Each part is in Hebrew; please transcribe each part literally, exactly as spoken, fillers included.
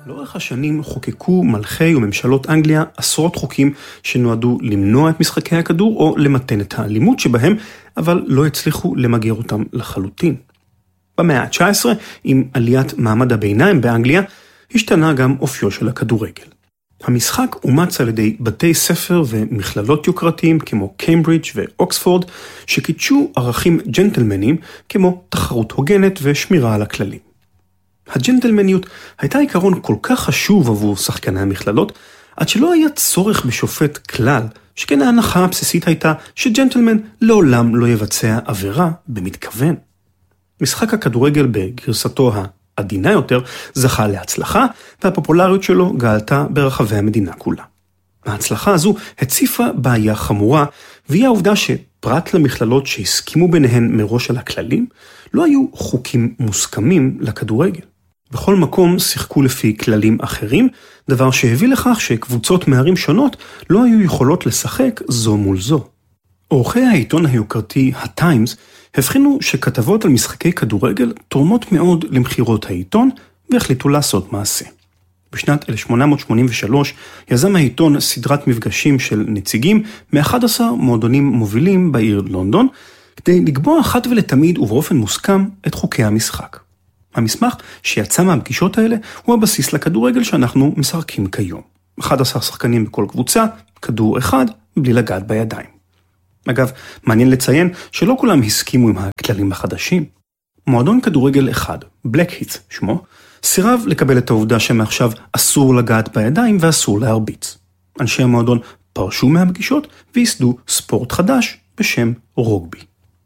לאורך השנים חוקקו מלכי וממשלות אנגליה עשרות חוקים שנועדו למנוע את משחקי הכדור או למתן את האלימות שבהם, אבל לא הצליחו למגר אותם לחלוטין. במאה ה-תשע עשרה, עם עליית מעמד הביניים באנגליה, השתנה גם אופיו של הכדורגל. המשחק אומץ על ידי בתי ספר ומכללות יוקרתיים כמו קיימברידג' ואוקספורד, שקידשו ערכים ג'נטלמניים כמו תחרות הוגנת ושמירה על הכללים. הג'נטלמניות הייתה עיקרון כל כך חשוב עבור שחקני המכללות, עד שלא היה צורך בשופט כלל, שכן ההנחה הבסיסית הייתה שג'נטלמן לעולם לא יבצע עבירה במתכוון. משחק הכדורגל בגרסתו העדינה יותר זכה להצלחה, והפופולריות שלו געלתה ברחבי המדינה כולה. ההצלחה הזו הציפה בעיה חמורה, והיא העובדה שפרט למכללות שהסכימו ביניהן מראש על הכללים, לא היו חוקים מוסכמים לכדורגל. בכל מקום שיחקו לפי כללים אחרים, דבר שהביא לכך שקבוצות מערים שונות לא היו יכולות לשחק זו מול זו. עורכי העיתון היוקרתי הטיימס הבחינו שכתבות על משחקי כדורגל תורמות מאוד למחירות העיתון, והחליטו לעשות מעשה. בשנת אלף שמונה מאות שמונים ושלוש יזם העיתון סדרת מפגשים של נציגים מ-אחד עשר מועדונים מובילים בעיר לונדון, כדי לקבוע אחת ולתמיד ובאופן מוסכם את חוקי המשחק. המסמך שיצא מהפגישות האלה הוא הבסיס לכדורגל שאנחנו משחקים כיום. אחד עשר שחקנים בכל קבוצה, כדור אחד, בלי לגעת בידיים. אגב, מעניין לציין שלא כולם הסכימו עם הכללים החדשים. מועדון כדורגל אחד, בלקהית' שמו, סירב לקבל את העובדה שמעכשיו אסור לגעת בידיים ואסור להרביץ. אנשי המועדון פרשו מהפגישות וייסדו ספורט חדש בשם רוגבי.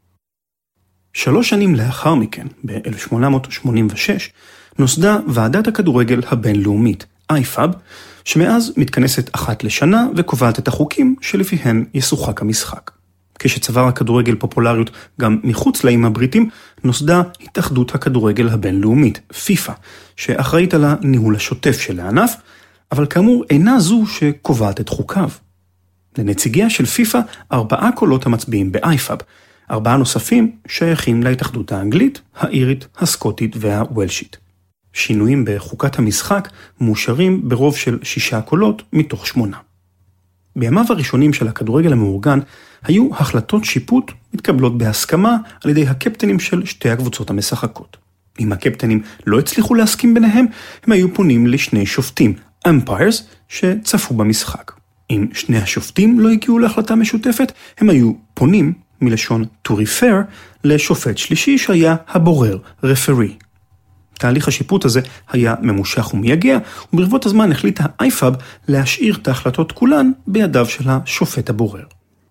שלוש שנים לאחר מכן, ב-אלף שמונה מאות שמונים ושש, נוסדה ועדת הכדורגל הבינלאומית, איי אף אב, שמאז מתכנסת אחת לשנה וקובעת את החוקים שלפיהן ישוחק המשחק. כשצבר הכדורגל פופולריות גם מחוץ לאיים הבריטים, נוסדה התאחדות הכדורגל הבינלאומית, פיפה, שאחראית על הניהול השוטף של הענף, אבל כאמור אינה זו שקובעת את חוקיו. לנציגיה של פיפה ארבעה קולות המצביעים ב-איי אף אב, ארבעה נוספים שייכים להתאחדות האנגלית, האירית, הסקוטית והוולשית. שינויים בחוקת המשחק מאושרים ברוב של שישה קולות מתוך שמונה. בימיו הראשונים של הכדורגל המאורגן, היו החלטות שיפוט מתקבלות בהסכמה על ידי הקפטנים של שתי הקבוצות המשחקות. אם הקפטנים לא הצליחו להסכים ביניהם, הם היו פונים לשני שופטים, umpires, שצפו במשחק. אם שני השופטים לא הגיעו להחלטה משותפת, הם היו פונים מלשון to refer לשופט שלישי שהיה הבורר, referee. תהליך השיפוט הזה היה ממושך ומייגע, וברבות הזמן החליטה איי אף אב להשאיר את ההחלטות כולן בידיו של השופט הבורר.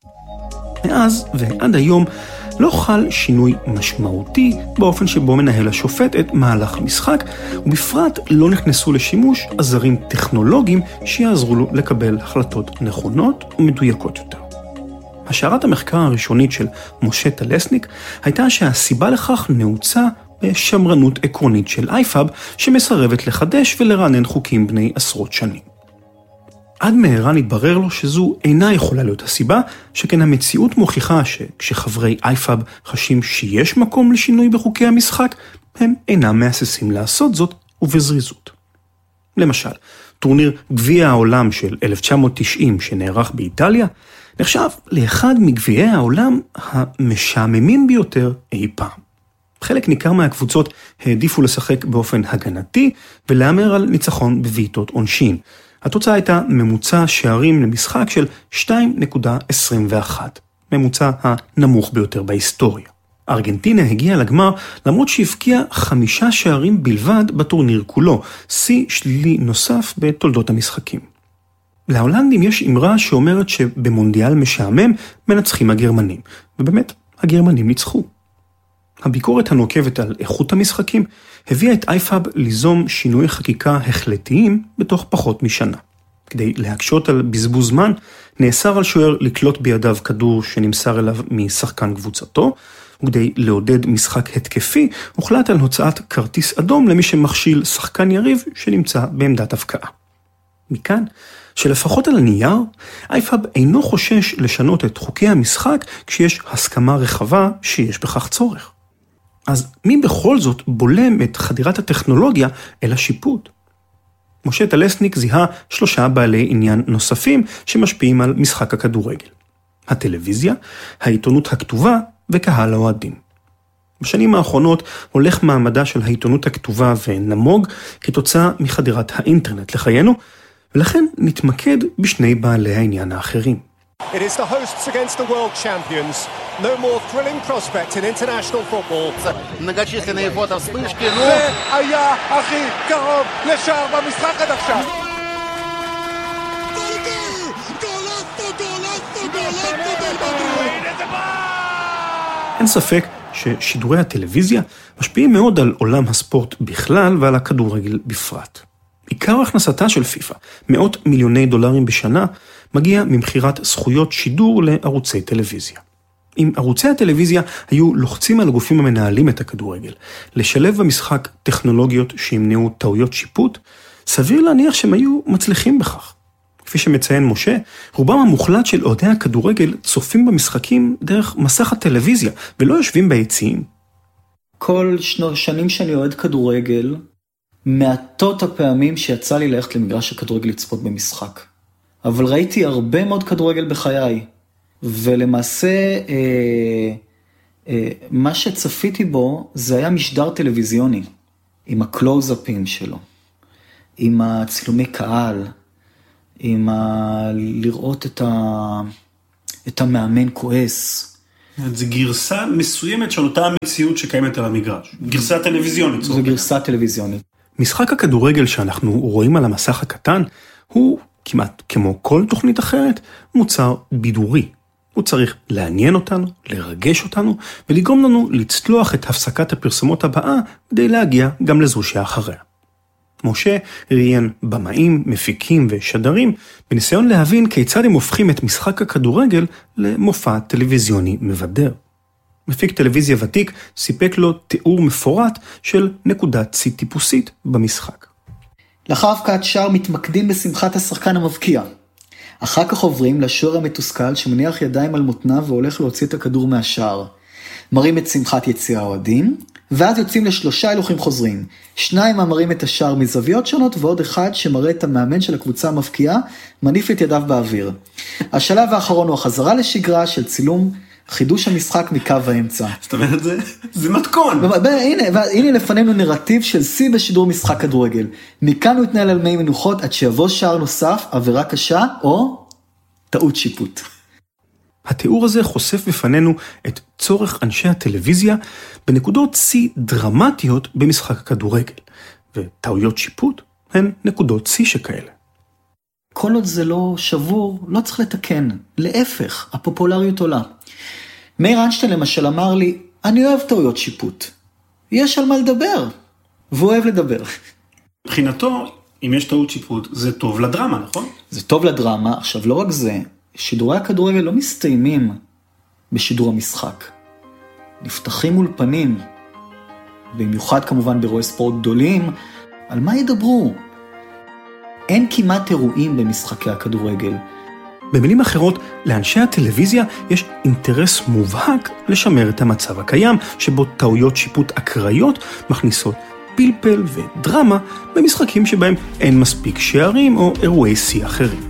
מאז ועד היום לא חל שינוי משמעותי באופן שבו מנהל השופט את מהלך המשחק, ובפרט לא נכנסו לשימוש עזרים טכנולוגיים שיעזרו לו לקבל החלטות נכונות ומדויקות יותר. השערת המחקר הראשונית של משה טלסניק הייתה שהסיבה לכך נעוצה בשמרנות עקרונית של איי אף אב שמסרבת לחדש ולרענן חוקים בני עשרות שנים. עד מהרה נתברר לו שזו אינה יכולה להיות הסיבה, שכן המציאות מוכיחה שכשחברי איי אף אב חשים שיש מקום לשינוי בחוקי המשחק, הם אינם מהססים לעשות זאת ובזריזות. למשל, טורניר גביע העולם של אלף תשע מאות תשעים שנערך באיטליה, נחשב לאחד מגביעי העולם המשעממים ביותר אי פעם. חלק ניכר מהקבוצות העדיפו לשחק באופן הגנתי ולאמר על ניצחון בבעיטות עונשין. התוצאה הייתה ממוצע שערים למשחק של שתיים נקודה עשרים ואחת, ממוצע הנמוך ביותר בהיסטוריה. ארגנטינה הגיעה לגמר למרות שהבקיעה חמישה שערים בלבד בטורניר כולו, שיא שלילי נוסף בתולדות המשחקים. להולנדים יש אמרה שאומרת שבמונדיאל משעמם מנצחים הגרמנים, ובאמת הגרמנים ניצחו. הביקורת הנוקבת על איכות המשחקים הביאה את איי אף אב ליזום שינוי חקיקה החלטיים בתוך פחות משנה. כדי להקשות על בזבוז זמן, נאסר על שוער לקלוט בידיו כדור שנמסר אליו משחקן קבוצתו, וכדי לעודד משחק התקפי, הוחלט על הוצאת כרטיס אדום למי שמכשיל שחקן יריב שנמצא בעמדת הפקעה. מכאן, שלפחות על הנייר, איי אף אב אינו חושש לשנות את חוקי המשחק כשיש הסכמה רחבה שיש בכך צורך. אז מי בכל זאת בולם את חדירת הטכנולוגיה אל השיפוט? משה טלסניק זיהה שלושה בעלי עניין נוספים שמשפיעים על משחק הכדורגל. הטלוויזיה, העיתונות הכתובה וקהל האוהדים. בשנים האחרונות הולך מעמדה של העיתונות הכתובה ונמוג כתוצאה מחדירת האינטרנט לחיינו, ולכן נתמקד בשני בעלי העניין האחרים. It is the hosts against the world champions. No more thrilling prospect in international football. многочисленные фото-вспышки, но... זה היה הכי קרוב לשער במשחק עד עכשיו. אין ספק ששידורי הטלוויזיה משפיעים מאוד על עולם הספורט בכלל ועל הכדורגל בפרט. עיקר הכנסתה של פיפה, מאות מיליוני דולרים בשנה, מגיע ממחירת זכויות שידור לערוצי טלוויזיה. אם ערוצי הטלוויזיה היו לוחצים על הגופים המנהלים את הכדורגל, לשלב במשחק טכנולוגיות שימנעו טעויות שיפוט, סביר להניח שהם היו מצליחים בכך. כפי שמציין משה, רובם המוחלט של אוהדי הכדורגל צופים במשחקים דרך מסך הטלוויזיה, ולא יושבים ביציעים. כל שנים שאני אוהד כדורגל, מעטות הפעמים שיצא לי ללכת למגרש הכדורגל לצפות במשחק. אבל ראיתי הרבה מאוד כדורגל בחיי, ולמעשה אה, אה, מה שצפיתי בו זה היה משדר טלוויזיוני, עם הקלוז-אפים שלו, עם הצילומי קהל, עם ה... לראות את, ה... את המאמן כועס. זה גרסה מסוימת של אותה המציאות שקיימת על המגרש. גרסה טלוויזיונית. זו גרסה טלוויזיונית. משחק הכדורגל שאנחנו רואים על המסך הקטן, הוא כמעט כמו כל תוכנית אחרת, מוצר בידורי. הוא צריך לעניין אותנו, לרגש אותנו, ולגרום לנו לצלוח את הפסקת הפרסומות הבאה, כדי להגיע גם לזו שאחריה. משה ראיין במאים, מפיקים ושדרים, בניסיון להבין כיצד הם הופכים את משחק הכדורגל למופע טלוויזיוני מבדר. מפיק טלוויזיה ותיק סיפק לו תיאור מפורט של נקודת צי טיפוסית במשחק. לאחר הבקעת שער מתמקדים בשמחת השחקן המבקיע. אחר כך עוברים לשוער המתוסכל שמניח ידיים על מותניו והולך להוציא את הכדור מהשער. מראים את שמחת יציאה האוהדים, ואז יוצאים לשלושה הילוכים חוזרים. שניים אמרים את השער מזוויות שונות, ועוד אחד שמראה את המאמן של הקבוצה המבקיעה, מניף את ידיו באוויר. השלב האחרון הוא החזרה לשגרה של צילום חידוש המשחק מקו האמצע. זאת אומרת, זה, זה מתכון. הנה, הנה לפנינו נרטיב של סי בשידור משחק כדורגל. מכאן הוא יתנהל על מי מנוחות עד שיבוא שער נוסף, עבירה קשה או טעות שיפוט. התיאור הזה חושף בפנינו את צורך אנשי הטלוויזיה בנקודות צי דרמטיות במשחק הכדורגל, וטעויות שיפוט הן נקודות צי שכאלה. כל עוד זה לא שבור, לא צריך לתקן. להפך, הפופולריות עולה. מאיר איינשטיין למשל אמר לי, אני אוהב טעויות שיפוט. יש על מה לדבר, והוא אוהב לדבר. מבחינתו, אם יש טעות שיפוט, זה טוב לדרמה, נכון? זה טוב לדרמה. עכשיו, לא רק זה, שידורי הכדורגל לא מסתיימים בשידור המשחק. נפתחים אולפנים, במיוחד כמובן ברואי ספורט גדולים, על מה ידברו? אין כמעט אירועים במשחקי הכדורגל. במילים אחרות, לאנשי הטלוויזיה יש אינטרס מובהק לשמר את המצב הקיים, שבו טעויות שיפוט אקראיות מכניסות פלפל ודרמה במשחקים שבהם אין מספיק שערים או אירועי שיא אחרים.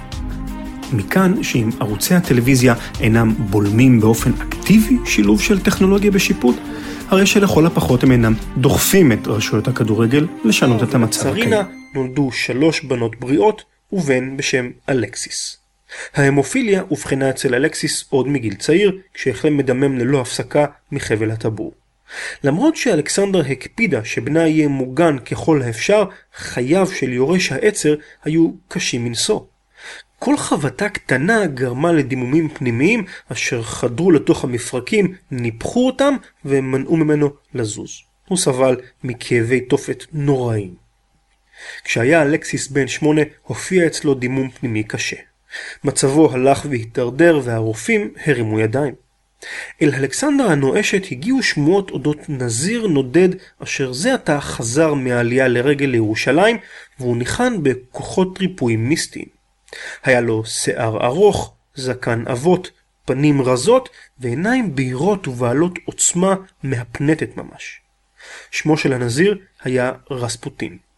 מכאן שאם ערוצי הטלוויזיה אינם בולמים באופן אקטיבי שילוב של טכנולוגיה בשיפוט, הרי שלכל הפחות הם אינם דוחפים את רשויות הכדורגל לשנות את המצב הקיים. לצרינה נולדו שלוש בנות בריאות ובן בשם אלכסיס. ההמופיליה הובחנה אצל אלכסיס עוד מגיל צעיר, כשהחלם מדמם ללא הפסקה מחבל הטבור. למרות שאלכסנדר הקפידה שבנה יהיה מוגן ככל האפשר, חייו של יורש העצר היו קשים מנשוא. כל חבטה קטנה גרמה לדימומים פנימיים אשר חדרו לתוך המפרקים, ניפחו אותם ומנעו ממנו לזוז. הוא סבל מכאבי תופת נוראים. כשהיה אלכסיס בן שמונה, הופיע אצלו דימום פנימי קשה. מצבו הלך והתדרדר והרופאים הרימו ידיים. אל אלכסנדר הנואשת הגיעו שמועות אודות נזיר נודד אשר זה עתה חזר מהעלייה לרגל לירושלים, והוא ניחן בכוחות ריפויים מיסטיים. היה לו שיער ארוך, זקן אבות, פנים רזות ועיניים בהירות ובעלות עוצמה מהפנטת ממש. שמו של הנזיר היה רספוטין.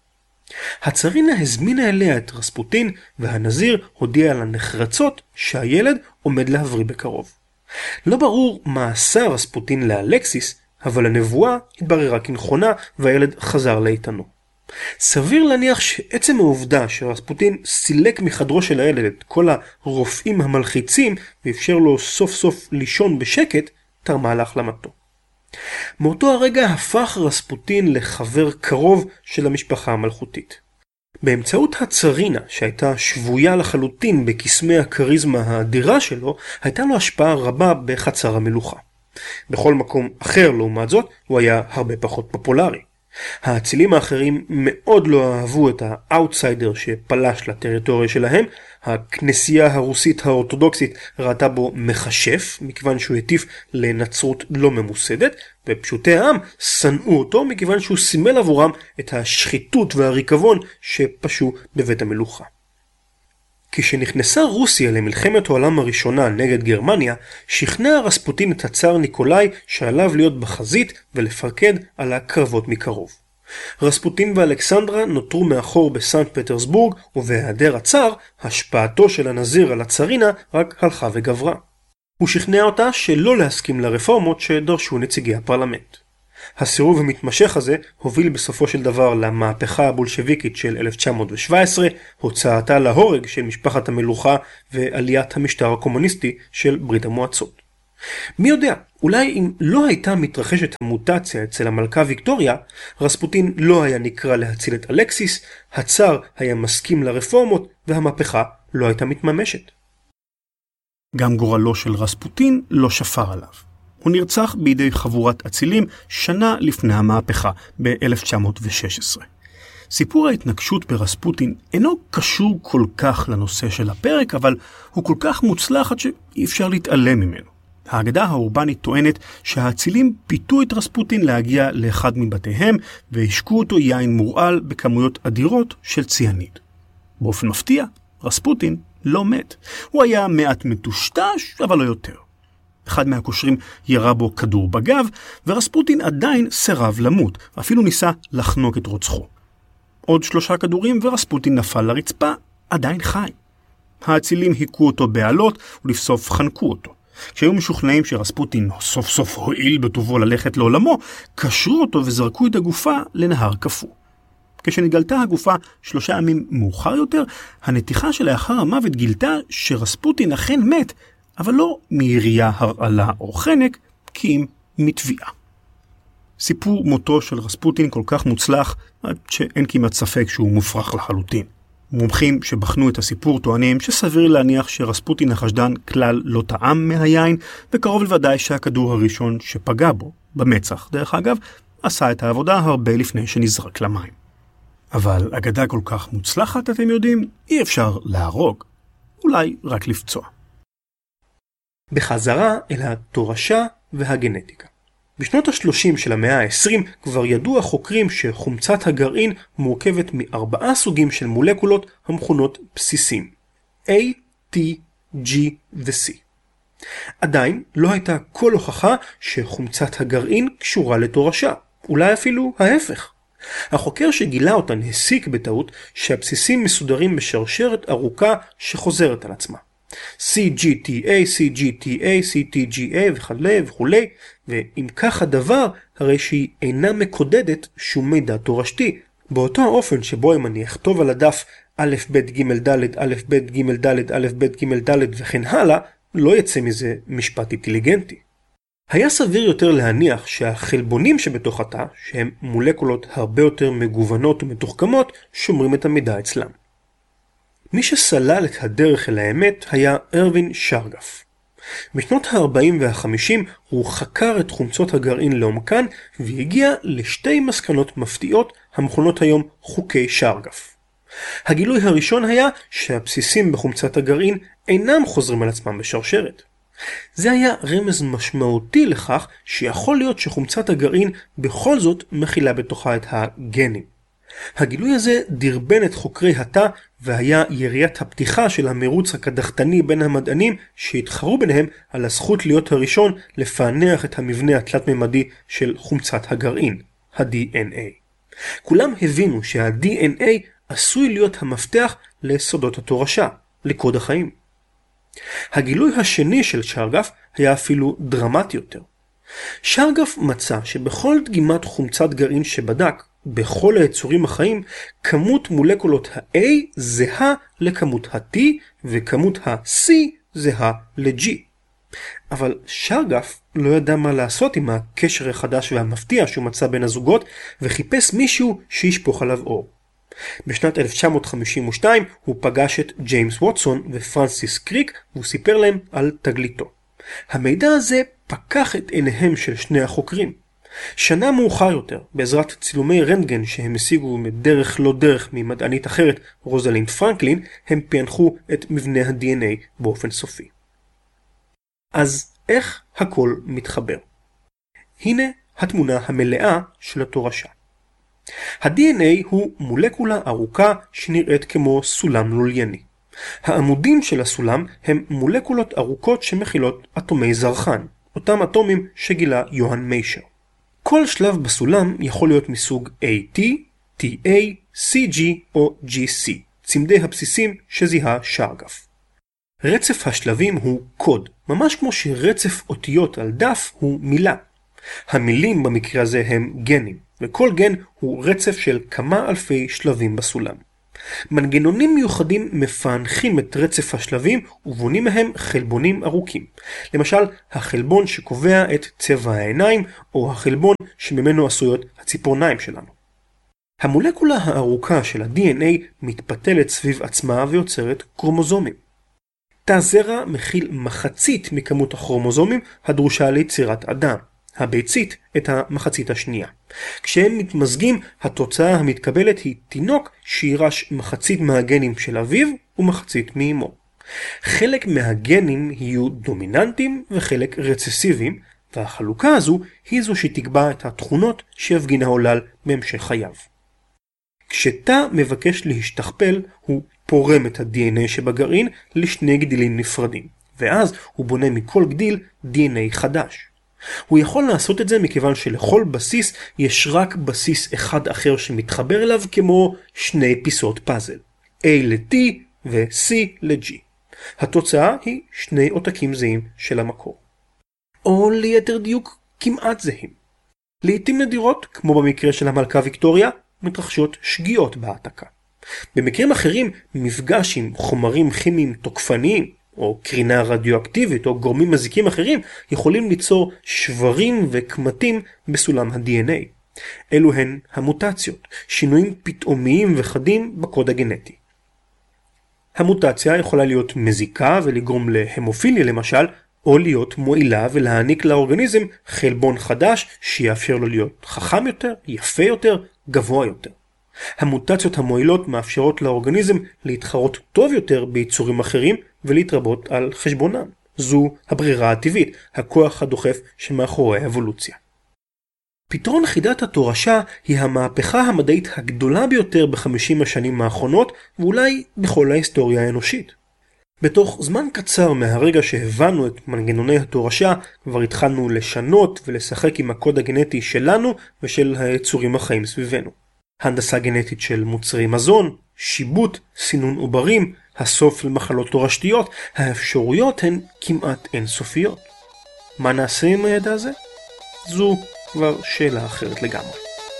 הצרינה הזמינה אליה את רספוטין, והנזיר הודיע לה נחרצות שהילד עומד להבריא בקרוב. לא ברור מה עשה רספוטין לאלקסיס, אבל הנבואה התבררה כנכונה והילד חזר לאיתנו. סביר להניח שעצם העובדה שרספוטין סילק מחדרו של הילד את כל הרופאים המלחיצים ואפשר לו סוף סוף לישון בשקט, תרמה להחלמתו. מאותו הרגע הפך רספוטין לחבר קרוב של המשפחה המלכותית. באמצעות הצרינה שהייתה שבויה לחלוטין בקסמי הקריזמה האדירה שלו, הייתה לו השפעה רבה בחצר המלוכה. בכל מקום אחר לעומת זאת הוא היה הרבה פחות פופולרי. האצילים האחרים מאוד לא אהבו את האוטסיידר שפלש לטריטוריה שלהם. הכנסייה הרוסית האורתודוקסית ראתה בו מחשף, מכיוון שהוא הטיף לנצרות לא ממוסדת, ופשוטי העם שנאו אותו מכיוון שהוא סימל עבורם את השחיתות והריקבון שפשו בבית המלוכה. כשנכנסה רוסיה למלחמת העולם הראשונה נגד גרמניה, שכנע רספוטין את הצאר ניקולאי שעליו להיות בחזית ולפרקד על הקרבות מקרוב. רספוטין ואלכסנדרה נותרו מאחור בסנט פטרסבורג, ובהיעדר הצאר, השפעתו של הנזיר על הצרינה רק הלכה וגברה. הוא שכנע אותה שלא להסכים לרפורמות שדרשו נציגי הפרלמנט. הסירוב המתמשך הזה הוביל בסופו של דבר למהפכה הבולשביקית של אלף תשע מאות שבע עשרה, הוצאתה להורג של משפחת המלוכה ועליית המשטר הקומוניסטי של ברית המועצות. מי יודע, אולי אם לא הייתה מתרחשת המוטציה אצל המלכה ויקטוריה, רספוטין לא היה נקרא להציל את אלקסיס, הצאר היה מסכים לרפורמות והמהפכה לא הייתה מתממשת. גם גורלו של רספוטין לא שפר עליו. הוא נרצח בידי חבורת אצילים שנה לפני המהפכה, ב-אלף תשע מאות ושש עשרה. סיפור ההתנגשות ברספוטין אינו קשור כל כך לנושא של הפרק, אבל הוא כל כך מוצלח עד שאי אפשר להתעלם ממנו. האגדה האורבנית טוענת שהאצילים פיתו את רספוטין להגיע לאחד מבתיהם, והשקו אותו יין מורעל בכמויות אדירות של ציאניד. באופן מפתיע, רספוטין לא מת. הוא היה מעט מטושטש, אבל לא יותר. אחד מהקושרים ירה בו כדור בגב, ורספוטין עדיין סירב למות, אפילו ניסה לחנוק את רוצחו. עוד שלושה כדורים ורספוטין נפל לרצפה, עדיין חי. האצילים היכו אותו בעלות ולבסוף חנקו אותו. כשהיו משוכנעים שרספוטין סוף סוף הועיל בטובו ללכת לעולמו, קשרו אותו וזרקו את הגופה לנהר קפוא. כשנגלתה הגופה שלושה ימים מאוחר יותר, הנתיחה שלאחר המוות גילתה שרספוטין אכן מת, אבל לא מירייה, הרעלה או חנק, כי אם מתביעה. סיפור מותו של רספוטין כל כך מוצלח, עד שאין כמעט ספק שהוא מופרך לחלוטין. מומחים שבחנו את הסיפור טוענים שסביר להניח שרספוטין החשדן כלל לא טעם מהיין, וקרוב לוודאי שהכדור הראשון שפגע בו, במצח דרך אגב, עשה את העבודה הרבה לפני שנזרק למים. אבל אגדה כל כך מוצלחת, אתם יודעים, אי אפשר להרוג, אולי רק לפצוע. בחזרה אל התורשה והגנטיקה. בשנות ה-שלושים של המאה ה-עשרים כבר ידעו החוקרים שחומצת הגרעין מורכבת מארבעה סוגים של מולקולות המכונות בסיסים, A, T, G ו-C. עדיין לא הייתה כל הוכחה שחומצת הגרעין קשורה לתורשה, אולי אפילו ההפך. החוקר שגילה אותן הסיק בטעות שהבסיסים מסודרים בשרשרת ארוכה שחוזרת על עצמה. סי ג'י טי איי, סי ג'י טי איי, סי טי ג'י איי וכולי וכולי, ואם כך הדבר, הרי שהיא אינה מקודדת שום מידע תורשתי. באותו האופן שבו אם אני אכתוב על הדף א' ב' ג' ד' א' ב' ג' ד' א' ב' ג' ד' וכן הלאה, לא יצא מזה משפט אינטליגנטי. היה סביר יותר להניח שהחלבונים שבתוך התא, שהם מולקולות הרבה יותר מגוונות ומתוחכמות, שומרים את המידע אצלם. מי שסלל את הדרך אל האמת היה ארווין שרגף. בשנות ה-ארבעים וה-חמישים הוא חקר את חומצות הגרעין לעומקן והגיע לשתי מסקנות מפתיעות המכונות היום חוקי שרגף. הגילוי הראשון היה שהבסיסים בחומצת הגרעין אינם חוזרים על עצמם בשרשרת. זה היה רמז משמעותי לכך שיכול להיות שחומצת הגרעין בכל זאת מכילה בתוכה את הגנים. הגילוי הזה דרבן את חוקרי התא והיה יריית הפתיחה של המרוץ הקדחתני בין המדענים שהתחרו ביניהם על הזכות להיות הראשון לפענח את המבנה התלת-ממדי של חומצת הגרעין, ה-די אן איי. כולם הבינו שה-די אן איי עשוי להיות המפתח לסודות התורשה, לקוד החיים. הגילוי השני של שרגף היה אפילו דרמטי יותר. שרגף מצא שבכל דגימת חומצת גרעין שבדק, בכל היצורים החיים, כמות מולקולות ה-A זהה לכמות ה-T וכמות ה-C זהה ל-G. אבל שרגף לא ידע מה לעשות עם הקשר החדש והמפתיע שהוא מצא בין הזוגות, וחיפש מישהו שישפוך עליו אור. בשנת אלף תשע מאות חמישים ושתיים הוא פגש את ג'יימס ווטסון ופרנסיס קריק, והוא סיפר להם על תגליתו. המידע הזה פקח את עיניהם של שני החוקרים. שנה מאוחר יותר, בעזרת צילומי רנטגן שהם השיגו מדרך לא דרך ממדענית אחרת, רוזלינד פרנקלין, הם פענחו את מבנה ה-די אן איי באופן סופי. אז איך הכל מתחבר? הנה התמונה המלאה של התורשה. ה-די אן איי הוא מולקולה ארוכה שנראית כמו סולם לולייני. העמודים של הסולם הם מולקולות ארוכות שמכילות אטומי זרחן, אותם אטומים שגילה יוהאן מיישר. כל שלב בסולם יכול להיות מסוג איי טי, טי איי, סי ג'י או ג'י סי, צמדי הבסיסים שזיהה שרגף. רצף השלבים הוא קוד, ממש כמו שרצף אותיות על דף הוא מילה. המילים במקרה הזה הם גנים, וכל גן הוא רצף של כמה אלפי שלבים בסולם. מנגנונים מיוחדים מפענחים את רצף השלבים ובונים מהם חלבונים ארוכים. למשל, החלבון שקובע את צבע העיניים, או החלבון שממנו עשויות הציפורניים שלנו. המולקולה הארוכה של ה-די אן איי מתפתלת סביב עצמה ויוצרת קרומוזומים. תא זרע מכיל מחצית מכמות הכרומוזומים הדרושה ליצירת אדם. הביצית את המחצית השנייה. כשהם מתמזגים, התוצאה המתקבלת היא תינוק שירש מחצית מהגנים של אביו ומחצית מאמו. חלק מהגנים יהיו דומיננטיים וחלק רצסיביים, והחלוקה הזו היא זו שתקבע את התכונות שיפגין העולל בהמשך חייו. כשתא מבקש להשתכפל, הוא פורם את ה-די אן איי שבגרעין לשני גדילים נפרדים, ואז הוא בונה מכל גדיל די אן איי חדש. הוא יכול לעשות את זה מכיוון שלכל בסיס יש רק בסיס אחד אחר שמתחבר אליו כמו שני פיסות פאזל, A ל-T ו-C ל-G. התוצאה היא שני עותקים זהים של המקור. או ליתר דיוק כמעט זהים. לעתים נדירות, כמו במקרה של המלכה ויקטוריה, מתרחשות שגיאות בהעתקה. במקרים אחרים, מפגש עם חומרים כימיים תוקפניים, או קרינה רדיואקטיבית, או גורמים מזיקים אחרים, יכולים ליצור שברים וקמטים בסולם ה-די אן איי. אלו הן המוטציות, שינויים פתאומיים וחדים בקוד הגנטי. המוטציה יכולה להיות מזיקה ולגרום להמופיליה למשל, או להיות מועילה ולהעניק לאורגניזם חלבון חדש שיאפשר לו להיות חכם יותר, יפה יותר, גבוה יותר. המוטציות המועילות מאפשרות לאורגניזם להתחרות טוב יותר ביצורים אחרים ולהתרבות על חשבונם. זו הברירה הטבעית, הכוח הדוחף שמאחורי האבולוציה. פתרון חידת התורשה היא המהפכה המדעית הגדולה ביותר בחמישים השנים האחרונות, ואולי בכל ההיסטוריה האנושית. בתוך זמן קצר מהרגע שהבנו את מנגנוני התורשה, כבר התחלנו לשנות ולשחק עם הקוד הגנטי שלנו ושל היצורים החיים סביבנו. הנדסה גנטית של מוצרי מזון, שיבוט, סינון עוברים, הסוף למחלות תורשתיות, האפשרויות הן כמעט אינסופיות. מה נעשה עם הידע הזה? זו כבר שאלה אחרת לגמרי.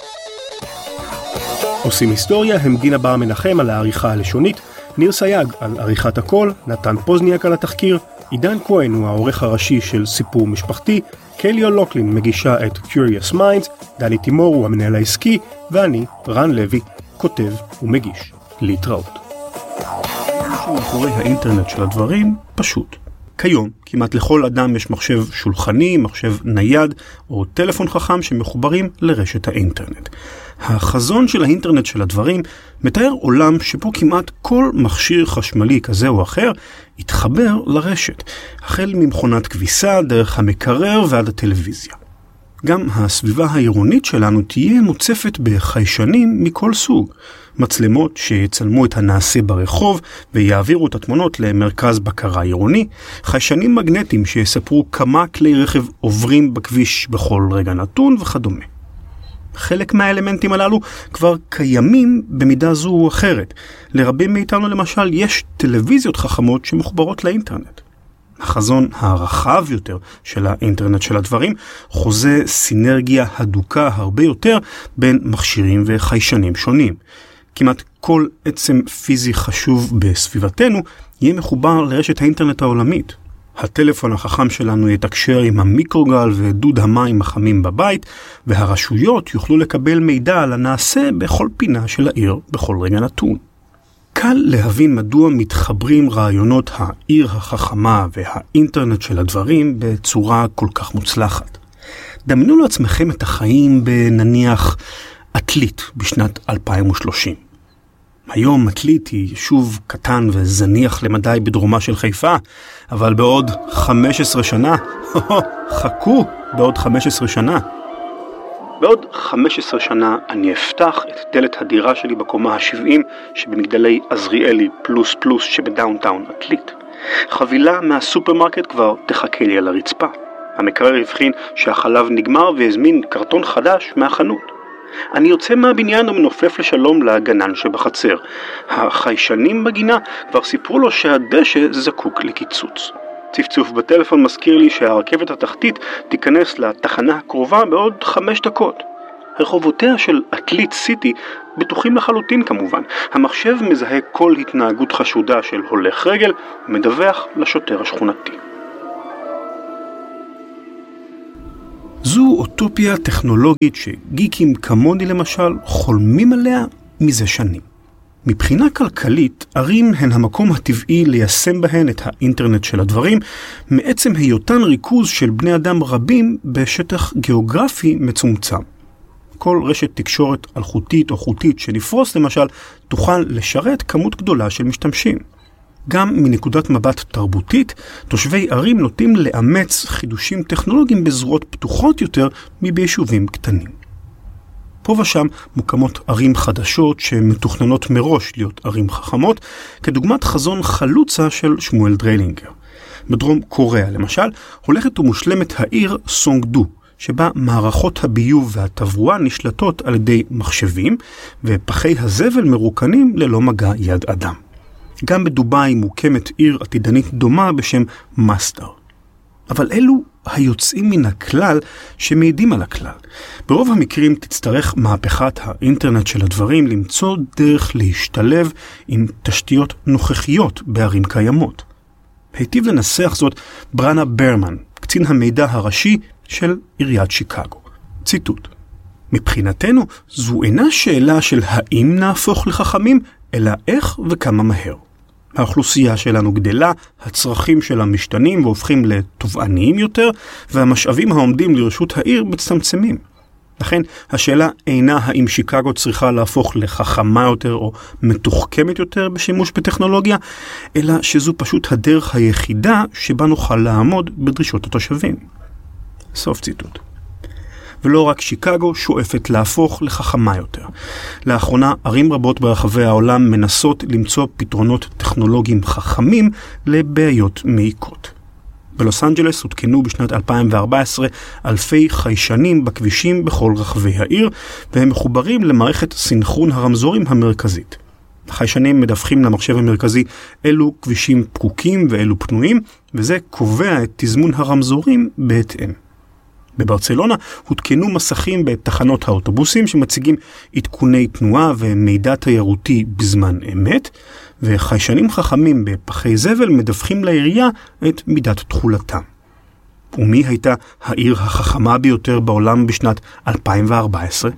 עושים היסטוריה הם גינה בר מנחם על העריכה הלשונית, ניר סייג על עריכת הקול, נתן פוזניאק על התחקיר, עידן כהן הוא העורך הראשי של סיפור משפחתי, קלי אולוקלין מגישה את Curious Minds, דני תימור הוא המנהל העסקי, ואני, רן לוי, כותב ומגיש. להתראות. מאחורי האינטרנט של הדברים פשוט. כיום, כמעט לכל אדם יש מחשב שולחני, מחשב נייד או טלפון חכם שמחוברים לרשת האינטרנט. החזון של האינטרנט של הדברים מתאר עולם שבו כמעט כל מכשיר חשמלי כזה או אחר יתחבר לרשת, החל ממכונת כביסה דרך המקרר ועד הטלוויזיה. גם הסביבה העירונית שלנו תהיה מוצפת בחיישנים מכל סוג. מצלמות שיצלמו את הנעשה ברחוב ויעבירו את התמונות למרכז בקרה עירוני, חיישנים מגנטיים שיספרו כמה כלי רכב עוברים בכביש בכל רגע נתון וכדומה. חלק מהאלמנטים הללו כבר קיימים במידה זו או אחרת. לרבים מאיתנו למשל יש טלוויזיות חכמות שמחוברות לאינטרנט. החזון הרחב יותר של האינטרנט של הדברים חוזה סינרגיה הדוקה הרבה יותר בין מכשירים וחיישנים שונים. כמעט כל עצם פיזי חשוב בסביבתנו יהיה מחובר לרשת האינטרנט העולמית. הטלפון החכם שלנו יתקשר עם המיקרוגל ודוד המים החמים בבית, והרשויות יוכלו לקבל מידע על הנעשה בכל פינה של העיר בכל רגע נתון. קל להבין מדוע מתחברים רעיונות העיר החכמה והאינטרנט של הדברים בצורה כל כך מוצלחת. דמיינו לעצמכם את החיים בנניח עתלית בשנת אלפיים ושלושים. היום עתלית היא יישוב קטן וזניח למדי בדרומה של חיפה, אבל בעוד חמש עשרה שנה, חכו, בעוד חמש עשרה שנה. בעוד חמש עשרה שנה אני אפתח את דלת הדירה שלי בקומה ה-שבעים שבמגדלי עזריאלי פלוס פלוס שבדאונטאון עתלית. חבילה מהסופרמרקט כבר תחכה לי על הרצפה. המקרר הבחין שהחלב נגמר והזמין קרטון חדש מהחנות. אני יוצא מהבניין ומנופף לשלום להגנן שבחצר. החיישנים בגינה כבר סיפרו לו שהדשא זקוק לקיצוץ. צפצוף בטלפון מזכיר לי שהרכבת התחתית תיכנס לתחנה הקרובה בעוד חמש דקות. רחובותיה של עתלית סיטי בטוחים לחלוטין כמובן. המחשב מזהה כל התנהגות חשודה של הולך רגל ומדווח לשוטר השכונתי. זו אוטופיה טכנולוגית שגיקים כמוני למשל חולמים עליה מזה שנים. מבחינה כלכלית, ערים הן המקום הטבעי ליישם בהן את האינטרנט של הדברים, מעצם היותן ריכוז של בני אדם רבים בשטח גיאוגרפי מצומצם. כל רשת תקשורת אלחוטית או חוטית שנפרוס למשל, תוכל לשרת כמות גדולה של משתמשים. גם מנקודת מבט תרבותית, תושבי ערים נוטים לאמץ חידושים טכנולוגיים בזרועות פתוחות יותר מביישובים קטנים. פה ושם מוקמות ערים חדשות שמתוכננות מראש להיות ערים חכמות, כדוגמת חזון חלוצה של שמואל דריילינגר. בדרום קוריאה למשל, הולכת ומושלמת העיר סונגדו, שבה מערכות הביוב והתברואה נשלטות על ידי מחשבים, ופחי הזבל מרוקנים ללא מגע יד אדם. גם בדובאי מוקמת עיר עתידנית דומה בשם מסטר. אבל אלו היוצאים מן הכלל שמעידים על הכלל. ברוב המקרים תצטרך מהפכת האינטרנט של הדברים למצוא דרך להשתלב עם תשתיות נוכחיות בערים קיימות. היטיב לנסח זאת ברנה ברמן, קצין המידע הראשי של עיריית שיקגו. ציטוט: מבחינתנו זו אינה שאלה של האם נהפוך לחכמים, אלא איך וכמה מהר. האוכלוסייה שלנו גדלה, הצרכים שלה משתנים והופכים לתובעניים יותר, והמשאבים העומדים לרשות העיר מצטמצמים. לכן השאלה אינה האם שיקגו צריכה להפוך לחכמה יותר או מתוחכמת יותר בשימוש בטכנולוגיה, אלא שזו פשוט הדרך היחידה שבה נוכל לעמוד בדרישות התושבים. סוף ציטוט. ולא רק שיקגו שואפת להפוך לחכמה יותר. לאחרונה ערים רבות ברחבי העולם מנסות למצוא פתרונות טכנולוגיים חכמים לבעיות מעיקות. בלוס אנג'לס הותקנו בשנת אלפיים וארבע עשרה אלפי חיישנים בכבישים בכל רחבי העיר, והם מחוברים למערכת סינכרון הרמזורים המרכזית. החיישנים מדווחים למחשב המרכזי אילו כבישים פקוקים ואילו פנויים, וזה קובע את תזמון הרמזורים בהתאם. בברצלונה הותקנו מסכים בתחנות האוטובוסים שמציגים עדכוני תנועה ומידע תיירותי בזמן אמת, וחיישנים חכמים בפחי זבל מדווחים לעירייה את מידת תחולתם. ומי הייתה העיר החכמה ביותר בעולם בשנת אלפיים וארבע עשרה?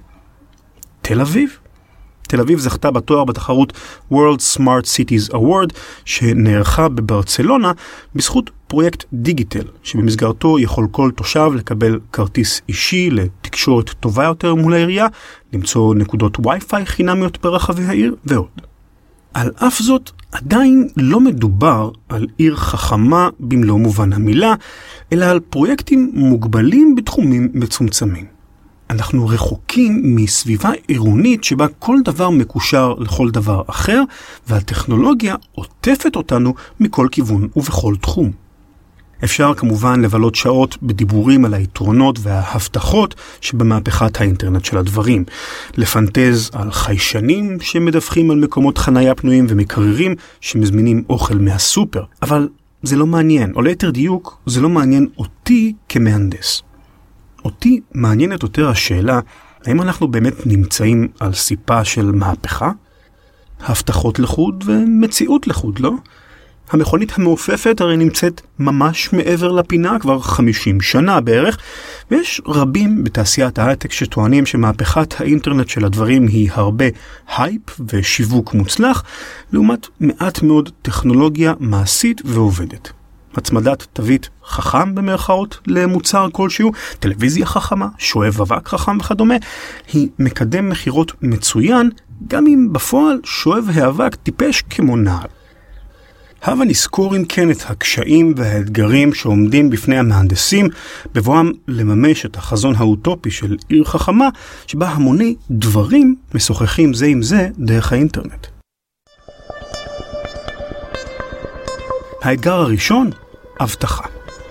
תל אביב. תל אביב זכתה בתואר בתחרות World Smart Cities Award שנערכה בברצלונה בזכות פרויקט דיגיטל, שבמסגרתו יכול כל תושב לקבל כרטיס אישי לתקשורת טובה יותר מול העירייה, למצוא נקודות וי-פיי חינמיות ברחבי העיר ועוד. על אף זאת, עדיין לא מדובר על עיר חכמה במלוא מובן המילה, אלא על פרויקטים מוגבלים בתחומים מצומצמים. אנחנו רחוקים מסביבה עירונית שבה כל דבר מקושר לכל דבר אחר, והטכנולוגיה עוטפת אותנו מכל כיוון ובכל תחום. אפשר כמובן לבלות שעות בדיבורים על היתרונות וההבטחות שבמהפכת האינטרנט של הדברים. לפנטז על חיישנים שמדווחים על מקומות חנייה פנויים ומקררים שמזמינים אוכל מהסופר. אבל זה לא מעניין, או ליתר דיוק, זה לא מעניין אותי כמהנדס. אותי מעניינת יותר השאלה, האם אנחנו באמת נמצאים על סיפה של מהפכה? הבטחות לחוד ומציאות לחוד, לא? המכונית המעופפת הרי נמצאת ממש מעבר לפינה כבר חמישים שנה בערך, ויש רבים בתעשיית ההייטק שטוענים שמהפכת האינטרנט של הדברים היא הרבה הייפ ושיווק מוצלח, לעומת מעט מאוד טכנולוגיה מעשית ועובדת. הצמדת תווית חכם במרכאות למוצר כלשהו, טלוויזיה חכמה, שואב אבק חכם וכדומה, היא מקדם מחירות מצוין, גם אם בפועל שואב האבק טיפש כמו נעל. הבה נזכור אם כן את הקשיים והאתגרים שעומדים בפני המהנדסים בבואם לממש את החזון האוטופי של עיר חכמה, שבה המוני דברים משוחחים זה עם זה דרך האינטרנט. האתגר הראשון, הבטחה.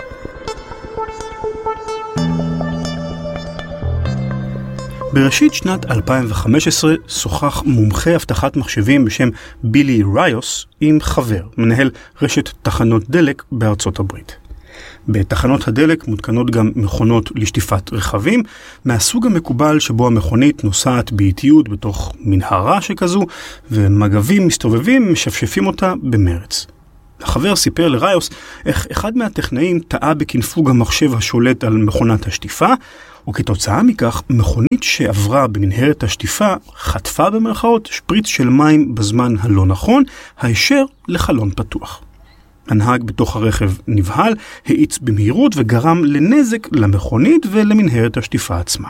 בראשית שנת אלפיים וחמש עשרה שוחח מומחה הבטחת מחשבים בשם בילי ריוס עם חבר, מנהל רשת תחנות דלק בארצות הברית. בתחנות הדלק מותקנות גם מכונות לשטיפת רכבים, מהסוג המקובל שבו המכונית נוסעת באיטיות בתוך מנהרה שכזו, ומגבים מסתובבים משפשפים אותה במרץ. החבר סיפר לריוס איך אחד מהטכנאים טעה בכנפוג המחשב השולט על מכונת השטיפה, וכתוצאה מכך מכונית שעברה במנהרת השטיפה חטפה במרכאות שפריץ של מים בזמן הלא נכון, הישר לחלון פתוח. הנהג בתוך הרכב נבהל, האיץ במהירות וגרם לנזק למכונית ולמנהרת השטיפה עצמה.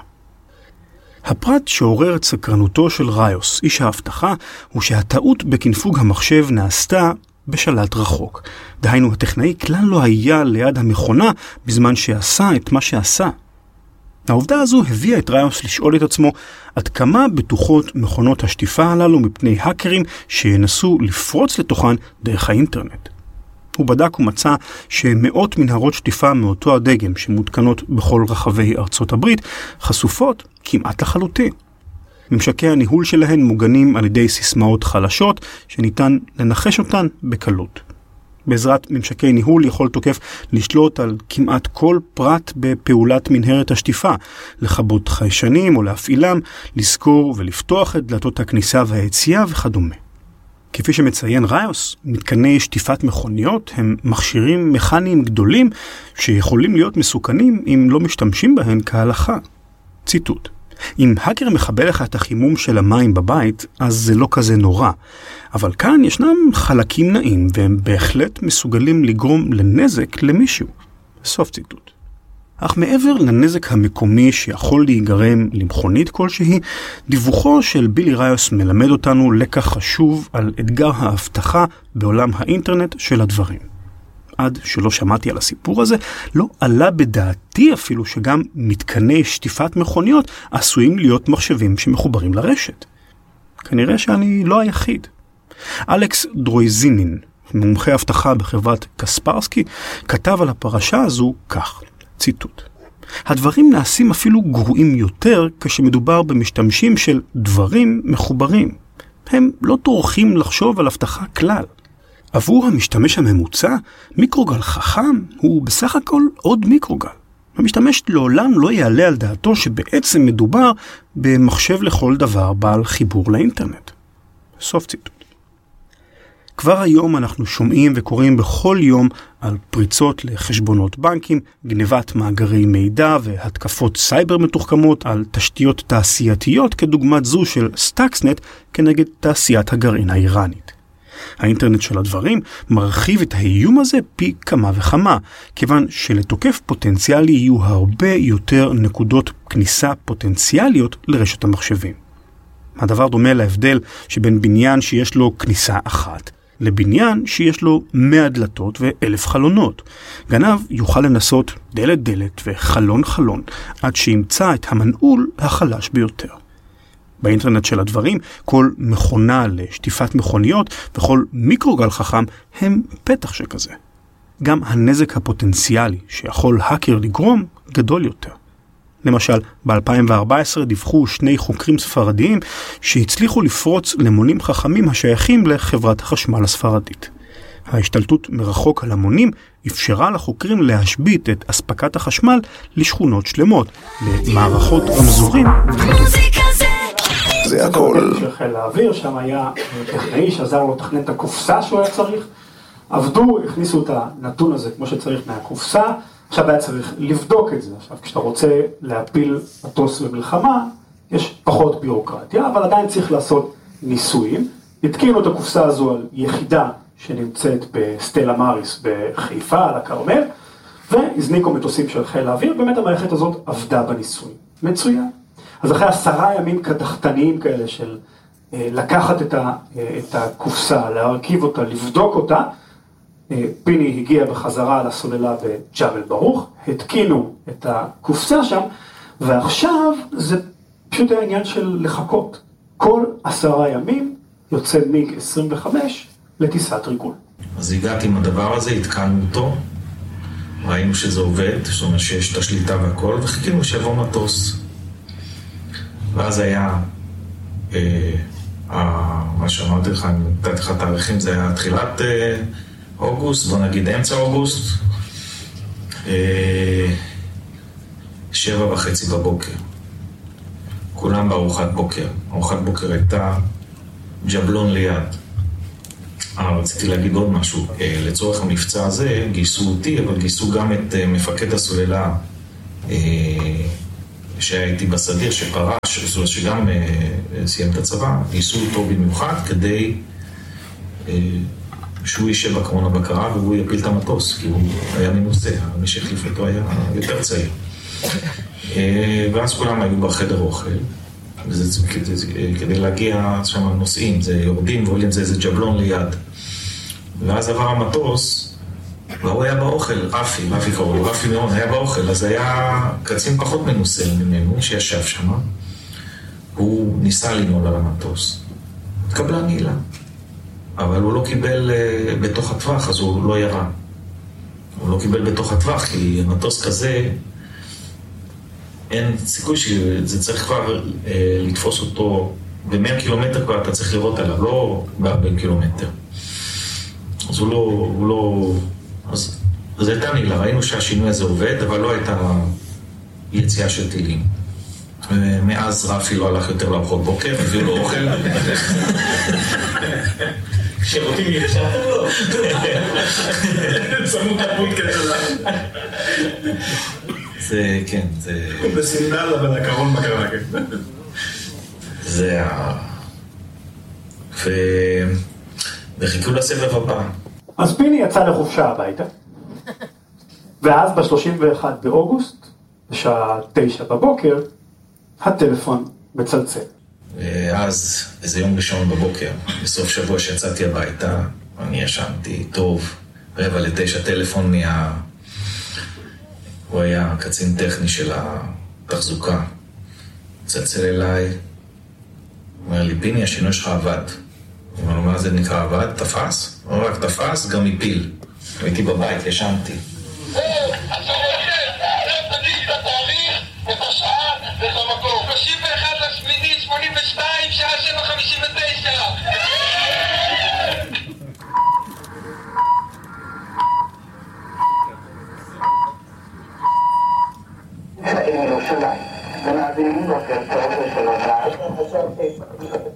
הפרט שעורר את סקרנותו של ריוס, איש ההבטחה, הוא שהטעות בכנפוג המחשב נעשתה בשלט רחוק. דהיינו, הטכנאי כלל לא היה ליד המכונה בזמן שעשה את מה שעשה. העובדה הזו הביאה את ריוס לשאול את עצמו עד כמה בטוחות מכונות השטיפה הללו מפני האקרים שינסו לפרוץ לתוכן דרך האינטרנט. הוא בדק ומצא שמאות מנהרות שטיפה מאותו הדגם שמותקנות בכל רחבי ארצות הברית חשופות כמעט לחלוטין. ממשקי הניהול שלהן מוגנים על ידי סיסמאות חלשות שניתן לנחש אותן בקלות. בעזרת ממשקי ניהול יכול תוקף לשלוט על כמעט כל פרט בפעולת מנהרת השטיפה, לכבות חיישנים או להפעילם, לזכור ולפתוח את דלתות הכניסה והיציאה וכדומה. כפי שמציין ריוס, מתקני שטיפת מכוניות הם מכשירים מכניים גדולים שיכולים להיות מסוכנים אם לא משתמשים בהן כהלכה. ציטוט: אם האקר מחבל לך את החימום של המים בבית, אז זה לא כזה נורא. אבל כאן ישנם חלקים נעים, והם בהחלט מסוגלים לגרום לנזק למישהו. סוף ציטוט. אך מעבר לנזק המקומי שיכול להיגרם למכונית כלשהי, דיווחו של בילי ריוס מלמד אותנו לקח חשוב על אתגר ההבטחה בעולם האינטרנט של הדברים. עד שלא שמעתי על הסיפור הזה, לא עלה בדעתי אפילו שגם מתקני שטיפת מכוניות עשויים להיות מחשבים שמחוברים לרשת. כנראה שאני לא היחיד. אלכס דרויזינין, מומחה הבטחה בחברת קספרסקי, כתב על הפרשה הזו כך, ציטוט: הדברים נעשים אפילו גרועים יותר כשמדובר במשתמשים של דברים מחוברים. הם לא טורחים לחשוב על הבטחה כלל. עבור המשתמש הממוצע, מיקרוגל חכם הוא בסך הכל עוד מיקרוגל. המשתמש לעולם לא יעלה על דעתו שבעצם מדובר במחשב לכל דבר בעל חיבור לאינטרנט. סוף ציטוט. כבר היום אנחנו שומעים וקוראים בכל יום על פריצות לחשבונות בנקים, גנבת מאגרי מידע והתקפות סייבר מתוחכמות על תשתיות תעשייתיות כדוגמת זו של סטאקסנט כנגד תעשיית הגרעין האיראנית. האינטרנט של הדברים מרחיב את האיום הזה פי כמה וכמה, כיוון שלתוקף פוטנציאלי יהיו הרבה יותר נקודות כניסה פוטנציאליות לרשת המחשבים. הדבר דומה להבדל שבין בניין שיש לו כניסה אחת, לבניין שיש לו מאה דלתות ואלף חלונות. גנב יוכל לנסות דלת דלת וחלון חלון, עד שימצא את המנעול החלש ביותר. באינטרנט של הדברים, כל מכונה לשטיפת מכוניות וכל מיקרוגל חכם הם פתח שכזה. גם הנזק הפוטנציאלי שיכול האקר לגרום גדול יותר. למשל, ב-אלפיים וארבע עשרה דיווחו שני חוקרים ספרדיים שהצליחו לפרוץ למונים חכמים השייכים לחברת החשמל הספרדית. ההשתלטות מרחוק על המונים אפשרה לחוקרים להשבית את אספקת החשמל לשכונות שלמות, למערכות רמזורים וכדומה. זה הכל. של חיל האוויר, שם היה טכנאי שעזר לו לתכנן את הקופסה שהוא היה צריך. עבדו, הכניסו את הנתון הזה כמו שצריך מהקופסה, עכשיו היה צריך לבדוק את זה. עכשיו, כשאתה רוצה להפיל מטוס במלחמה, יש פחות ביורוקרטיה, אבל עדיין צריך לעשות ניסויים. התקינו את הקופסה הזו על יחידה שנמצאת בסטלה מאריס בחיפה, על הכרמל, והזניקו מטוסים של חיל האוויר, באמת המערכת הזאת עבדה בניסוי. מצוין. אז אחרי עשרה ימים קדחתניים כאלה של לקחת את, ה, את הקופסה, להרכיב אותה, לבדוק אותה, פיני הגיע בחזרה לסוללה בג'בל ברוך, התקינו את הקופסה שם, ועכשיו זה פשוט היה עניין של לחכות. כל עשרה ימים יוצא מיג עשרים וחמש לטיסת ריגול. אז הגעתי עם הדבר הזה, התקנו אותו, ראינו שזה עובד, זאת אומרת שיש את השליטה והכל, וחיכינו שיבוא מטוס. ואז היה, אה, אה, מה שאמרתי לך, אני נתתי לך תאריכים, זה היה תחילת אה, אוגוסט, בוא נגיד אמצע אוגוסט, אה, שבע וחצי בבוקר. כולם בארוחת בוקר. ארוחת בוקר הייתה ג'בלון ליד. אה, רציתי להגיד עוד משהו. אה, לצורך המבצע הזה גייסו אותי, אבל גייסו גם את אה, מפקד הסוללה, אה, שהייתי בסדיר, שפרש, שגם אה, סיים את הצבא, גייסו אותו במיוחד כדי אה, שהוא יישב בקרון הבקרה והוא יפיל את המטוס, כי הוא היה מנוסה, מי שהחליף אותו היה יותר צעיר. אה, ואז כולם היו בחדר אוכל, וזה, כדי, כדי להגיע שם נוסעים, זה יורדים ועולים, זה איזה ג'בלון ליד. ואז עבר המטוס, והוא היה באוכל, רפי, רפי קראו לו, רפי מירון היה באוכל, אז היה קצין פחות מנוסה ממנו שישב שם, הוא ניסה לנעול על המטוס, התקבלה נעילה, אבל הוא לא קיבל uh, בתוך הטווח, אז הוא לא ירה. הוא לא קיבל בתוך הטווח, כי המטוס כזה, אין סיכוי שזה צריך כבר uh, לתפוס אותו, ב-מאה קילומטר כבר אתה צריך לראות עליו, לא ב-ארבעים קילומטר. אז הוא לא, הוא לא... אז זה הייתה נעילה, ראינו שהשינוי הזה עובד, אבל לא הייתה יציאה של טילים. מאז רפי לא הלך יותר לארוחות בוקר, הביאו לו אוכל. שירותים ישר לא. שמו את הפויט כזה. זה, כן, זה... בסינדל, אבל הקרון בקרה, כן. זה ה... ו... וחיכו לסבב הבא. אז פיני יצא לחופשה הביתה, ואז ב-שלושים ואחד באוגוסט, בשעה תשע בבוקר, הטלפון מצלצל. אז איזה יום ראשון בבוקר, בסוף שבוע שיצאתי הביתה, אני ישנתי טוב, רבע לתשע טלפון מה... הוא היה קצין טכני של התחזוקה. צלצל אליי, הוא אומר לי, פיני, השינוי שלך עבד. הוא אומר לו, מה זה נקרא עבד? תפס? הוא אומר, רק תפס, גם הפיל. הייתי בבית, ישנתי. זהו, עכשיו הולכת, תגיד את התאריך, את השעה ואת המקום. שלושים ואחד לשמיני, שמונים ושתיים, שעה שבע חמישים ותשע. ירושלים, ומאזינים בוקר טוב ושלום.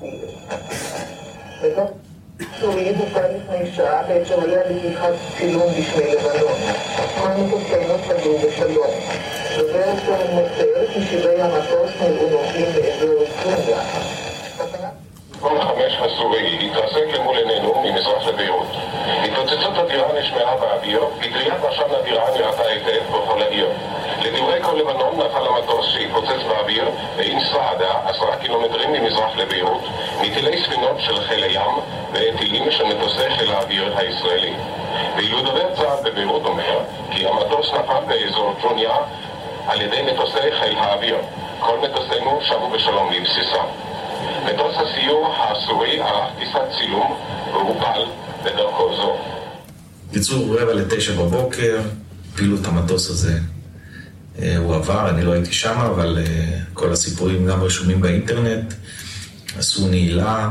וזאת סורית הופעה לפני שעה בעת שעולה לקיחת צילום בשמי לבנון. כל מטוסנו חזרו בשלום. דובר שהוא מוסר כי שירי המטוס נראו נוחים באזור סוריה. כל חמש הסורי התרסק למול עינינו ממזרח לביירות. התפוצצות אדירה נשמעה באוויר, פטריית עשן אדירה נראתה היטב בכל העיר. לדברי כל לבנון נפל המטוס שהתפוצץ באוויר בעין סעדה, עשרה קילומטרים ממזרח לביירות, מטילי ספינות של חיל הים וטילים של מטוסי חיל האוויר הישראלי. ואילו דובר צה"ל בביירות אומר כי המטוס נפל באזור ג'וניה על ידי מטוסי חיל האוויר. כל מטוסינו שבו בשלום לבסיסם. מטוס הסיור הסורי ערך טיסת צילום והופל בדרכו זו. קיצור, רבע לתשע בבוקר, הפילו את המטוס הזה. הוא עבר, אני לא הייתי שם, אבל כל הסיפורים גם רשומים באינטרנט. עשו נעילה,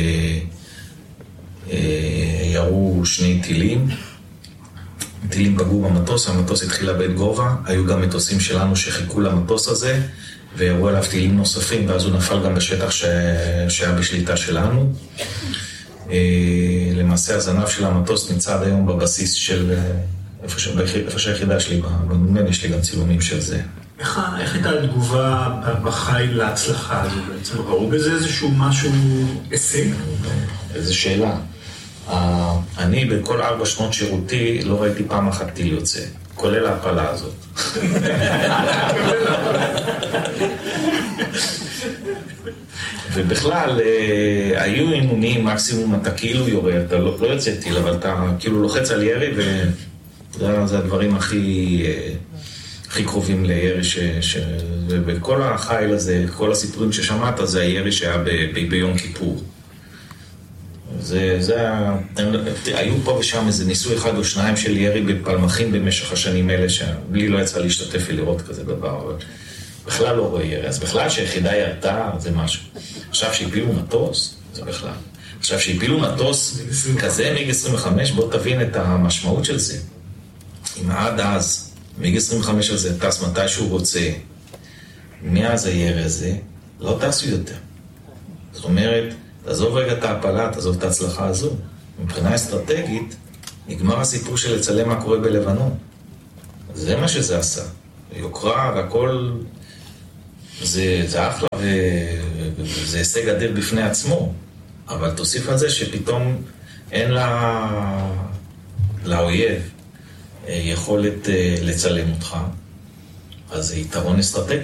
ירו שני טילים. טילים פגעו במטוס, המטוס התחיל לאבד גובה. היו גם מטוסים שלנו שחיכו למטוס הזה, וירו עליו טילים נוספים, ואז הוא נפל גם בשטח ש... שהיה בשליטה שלנו. למעשה הזנב של המטוס נמצא עד היום בבסיס של איפה, ש... איפה שהיחידה שלי, במומן יש לי גם צילומים של זה. איך, איך הייתה התגובה בחי להצלחה הזו בעצם? ראו בזה איזשהו משהו הישג? איזו שאלה. אני בכל ארבע שנות שירותי לא ראיתי פעם אחת טיל יוצא, כולל ההפלה הזאת. ובכלל, היו אימונים, מקסימום אתה כאילו יורה, אתה לא, לא יוצא טיל, אבל אתה כאילו לוחץ על ירי, וזה הדברים הכי, הכי קרובים לירי, ש, ש, ובכל החיל הזה, כל הסיפורים ששמעת, זה הירי שהיה ב, ב, ביום כיפור. זה, זה, היו פה ושם איזה ניסוי אחד או שניים של ירי בפלמחים במשך השנים האלה, שבלי לא יצא להשתתף ולראות כזה דבר, אבל בכלל לא רואה ירי. אז בכלל שהיחידה ירתה זה משהו. עכשיו שהפילו מטוס, זה בכלל. עכשיו שהפילו מטוס כזה מיג עשרים וחמש, בוא תבין את המשמעות של זה. אם עד אז מיג עשרים וחמש הזה טס מתי שהוא רוצה, מאז הירי הזה לא טסו יותר. זאת אומרת, תעזוב רגע את ההפלה, תעזוב את ההצלחה הזו. מבחינה אסטרטגית, נגמר הסיפור של לצלם מה קורה בלבנון. זה מה שזה עשה. יוקרה והכל, זה, זה אחלה וזה הישג אדיר בפני עצמו. אבל תוסיף על זה שפתאום אין לה, לאויב יכולת לצלם אותך. אז זה יתרון אסטרטגי.